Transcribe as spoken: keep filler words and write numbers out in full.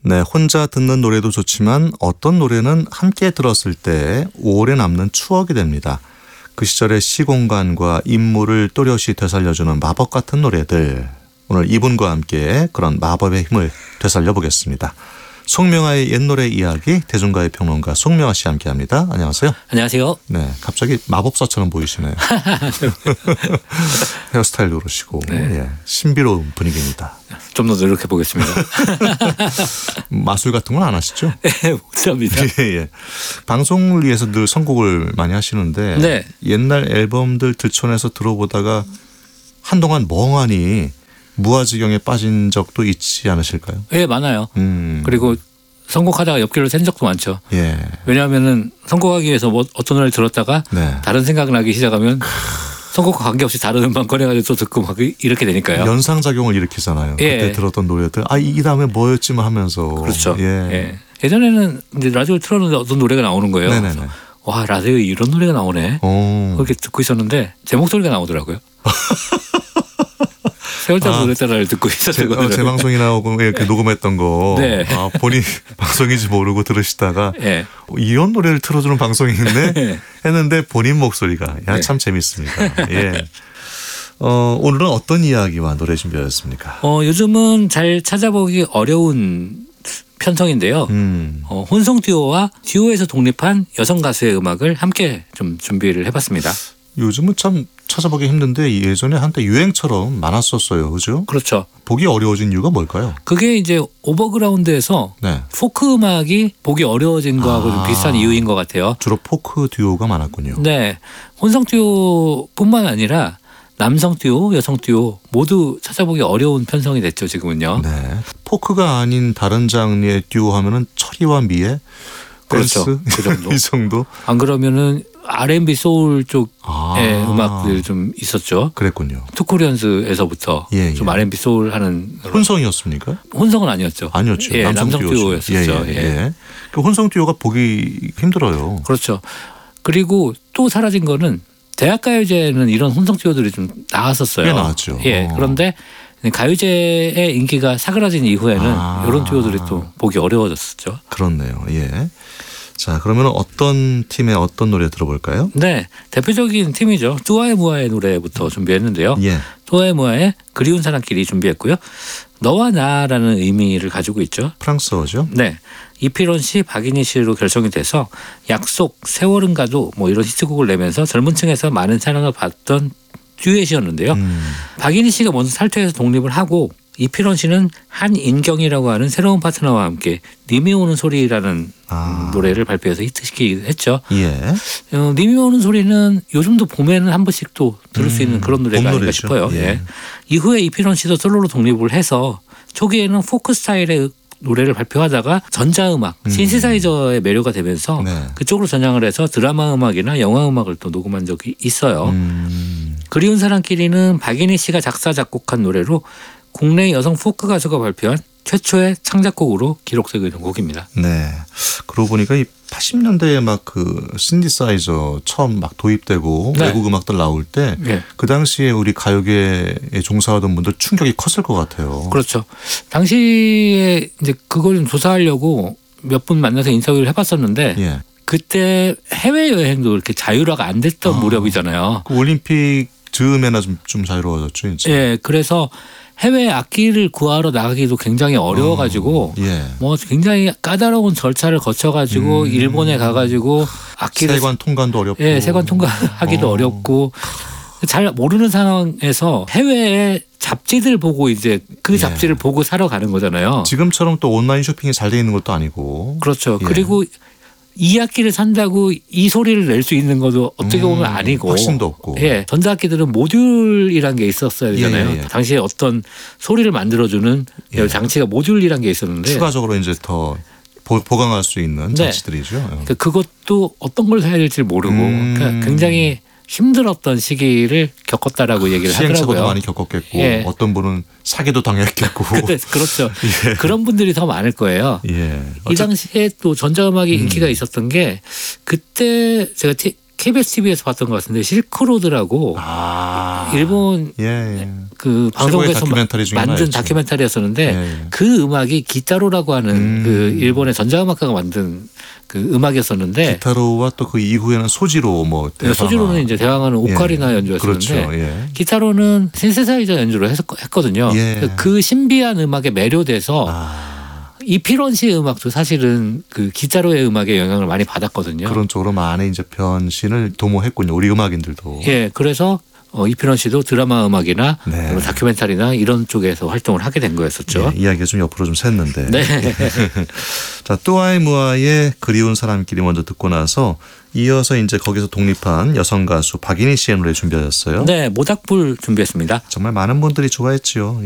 네, 혼자 듣는 노래도 좋지만 어떤 노래는 함께 들었을 때 오래 남는 추억이 됩니다. 그 시절의 시공간과 인물을 또렷이 되살려주는 마법 같은 노래들. 오늘 이분과 함께 그런 마법의 힘을 되살려 보겠습니다. 송명아의 옛노래 이야기, 대중가의 평론가 송명아 씨 함께합니다. 안녕하세요. 안녕하세요. 네, 갑자기 마법사처럼 보이시네요. 헤어스타일도 그러시고 네. 예, 신비로운 분위기입니다. 좀 더 노력해 보겠습니다. 마술 같은 건 안 하시죠? 네, 못합니다. 예, 예. 방송을 위해서 늘 선곡을 많이 하시는데 네. 옛날 앨범들 들춰내서 들어보다가 한동안 멍하니 무아지경에 빠진 적도 있지 않으실까요? 네, 많아요. 음. 그리고 선곡하다가 옆길로 샌 적도 많죠. 예. 왜냐하면은 선곡하기 위해서 뭐 어떤 노래를 들었다가 네. 다른 생각 나기 시작하면 선곡과 관계없이 다른 음반 꺼내가지고 또 듣고 막 이렇게 되니까요. 연상작용을 일으키잖아요. 예. 그때 들었던 노래들. 아, 이 다음에 뭐였지만 하면서. 그렇죠. 예. 예. 예전에는 이제 라디오를 틀었는데 어떤 노래가 나오는 거예요. 네네네. 와, 라디오에 이런 노래가 나오네. 오. 그렇게 듣고 있었는데 제 목소리가 나오더라고요. 세월장 노래따라를 아, 듣고 있었거든요. 제, 제 방송이 나오고 이렇게 네. 녹음했던 거 네. 아, 본인 방송인지 모르고 들으시다가 네. 이런 노래를 틀어주는 방송이 있네 했는데 본인 목소리가 야, 참 네. 재밌습니다. 예. 어, 오늘은 어떤 이야기와 노래 준비하셨습니까? 어, 요즘은 잘 찾아보기 어려운 편성인데요. 음. 어, 혼성 듀오와 듀오에서 독립한 여성 가수의 음악을 함께 좀 준비를 해봤습니다. 요즘은 참 찾아보기 힘든데 예전에 한때 유행처럼 많았었어요. 그죠? 그렇죠. 보기 어려워진 이유가 뭘까요? 그게 이제 오버그라운드에서 네. 포크 음악이 보기 어려워진 거하고 아, 좀 비슷한 이유인 것 같아요. 주로 포크 듀오가 많았군요. 네. 혼성 듀오뿐만 아니라 남성 듀오, 여성 듀오 모두 찾아보기 어려운 편성이 됐죠. 지금은요. 네. 포크가 아닌 다른 장르의 듀오 하면은 철이와 미애? 그렇죠. 그 정도. 이 정도? 안 그러면은 알앤비 소울 쪽의 아. 음악들 좀 있었죠. 그랬군요. 투코리언스에서부터 예, 예. 좀 알앤비 소울 하는 혼성이었습니까? 혼성은 아니었죠. 아니었죠. 예, 남성, 남성 듀오였었죠. 예, 예. 예. 그 혼성 듀오가 보기 힘들어요. 그렇죠. 그리고 또 사라진 거는 대학가요제는 이런 혼성 듀오들이 좀 나왔었어요. 꽤 나왔죠. 예. 어. 그런데 가요제의 인기가 사그라진 이후에는 아. 이런 듀오들이 또 보기 어려워졌었죠. 그렇네요. 예. 자, 그러면 어떤 팀의 어떤 노래 들어볼까요? 네, 대표적인 팀이죠. 뚜아에무아의 노래부터 준비했는데요. 예. 뚜아에무아의 그리운 사람끼리 준비했고요. 너와 나라는 의미를 가지고 있죠. 프랑스어죠? 네, 이필원 씨, 박인희 씨로 결성이 돼서 약속, 세월은 가도 뭐 이런 히트곡을 내면서 젊은 층에서 많은 사랑을 받던 듀엣이었는데요. 음. 박인희 씨가 먼저 탈퇴해서 독립을 하고 이필원 씨는 한인경이라고 하는 새로운 파트너와 함께 님이 오는 소리라는 아. 노래를 발표해서 히트시키기도 했죠. 예. 어, 님이 오는 소리는 요즘도 봄에는 한 번씩 또 들을 음. 수 있는 그런 노래가 아닌가 싶어요. 예. 예. 이후에 이필원 씨도 솔로로 독립을 해서 초기에는 포크 스타일의 노래를 발표하다가 전자음악, 음. 신시사이저에 매료가 되면서 네. 그쪽으로 전향을 해서 드라마 음악이나 영화 음악을 또 녹음한 적이 있어요. 음. 그리운 사람끼리는 박인희 씨가 작사 작곡한 노래로 국내 여성 포크 가수가 발표한 최초의 창작곡으로 기록되고 있는 곡입니다. 네. 그러고 보니까 이 팔십 년대에 막 그 신디사이저 처음 막 도입되고 네. 외국 음악들 나올 때 그 네. 당시에 우리 가요계에 종사하던 분들 충격이 컸을 것 같아요. 그렇죠. 당시에 이제 그걸 좀 조사하려고 몇 분 만나서 인터뷰를 해봤었는데 예. 그때 해외 여행도 이렇게 자유화가 안 됐던 아, 무렵이잖아요. 그 올림픽 즈음에나 좀, 좀 자유로워졌죠, 이제. 예, 그래서 해외 악기를 구하러 나가기도 굉장히 어려워가지고 어, 예. 뭐 굉장히 까다로운 절차를 거쳐가지고 음. 일본에 가가지고 악기를 세관 통관도 어렵고, 예, 세관 통관하기도 어. 어렵고 잘 모르는 상황에서 해외에 잡지들 보고 이제 그 잡지를 예. 보고 사러 가는 거잖아요. 지금처럼 또 온라인 쇼핑이 잘 돼 있는 것도 아니고. 그렇죠. 예. 그리고 이 악기를 산다고 이 소리를 낼 수 있는 것도 어떻게 보면 음, 아니고 확신도 없고. 예, 전자악기들은 모듈이란 게 있었어야 되잖아요. 예, 예. 당시에 어떤 소리를 만들어주는 예. 장치가 모듈이란 게 있었는데 추가적으로 이제 더 보강할 수 있는 장치들이죠. 네. 그러니까 그것도 어떤 걸 사야 될지 모르고 음. 그러니까 굉장히 힘들었던 시기를 겪었다라고 얘기를 하더라고요. 시행착오도 많이 겪었겠고 예. 어떤 분은 사기도 당했겠고. 그렇죠. 예. 그런 분들이 더 많을 거예요. 예. 이 당시에 또 전자음악이 음. 인기가 있었던 게 그때 제가 케이비에스 티비에서 봤던 것 같은데 실크로드라고 아. 일본 예, 예. 그 방송국에서 다큐멘터리 중에 만든 하나였죠. 다큐멘터리였었는데 예, 예. 그 음악이 기타로라고 하는 음. 그 일본의 전자음악가가 만든 그 음악이었었는데 기타로와 또 그 이후에는 소지로 뭐 네, 소지로는 이제 대항하는 오카리나 예. 연주였었는데 그렇죠. 예. 기타로는 신세사이저 연주를 했, 했거든요. 예. 그 신비한 음악에 매료돼서 아, 이피론 씨의 음악도 사실은 그 기타로의 음악에 영향을 많이 받았거든요. 그런 쪽으로 많이 이제 변신을 도모했군요. 우리 음악인들도. 예, 그래서 어, 이피론 씨도 드라마 음악이나 네. 다큐멘터리나 이런 쪽에서 활동을 하게 된 거였었죠. 예, 이야기가 좀 옆으로 좀 샜는데. 네. 자, 또아이무아의 그리운 사람끼리 먼저 듣고 나서 이어서 이제 거기서 독립한 여성 가수 박인희 씨의 노래 준비하셨어요. 네, 모닥불 준비했습니다. 정말 많은 분들이 좋아했지요.